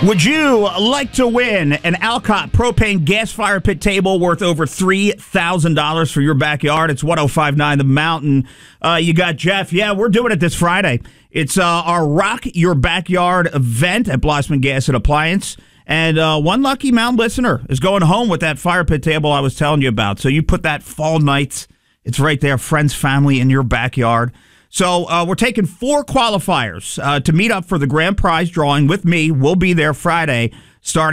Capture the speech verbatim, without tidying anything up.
Would you like to win an Alcott propane gas fire pit table worth over three thousand dollars for your backyard? It's one oh five point nine The Mountain. Uh, you got Jeff. Yeah, we're doing it this Friday. It's uh, our Rock Your Backyard event at Blossman Gas and Appliance. And uh, one lucky Mountain listener is going home with that fire pit table I was telling you about. So you put that fall nights, it's right there, friends, family in your backyard. So uh, we're taking four qualifiers uh, to meet up for the grand prize drawing with me. We'll be there Friday starting